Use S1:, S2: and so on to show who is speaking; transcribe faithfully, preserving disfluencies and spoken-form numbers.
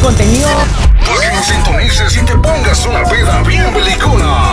S1: contenido.
S2: Para que nos sintonices y te pongas una peda bien belicona.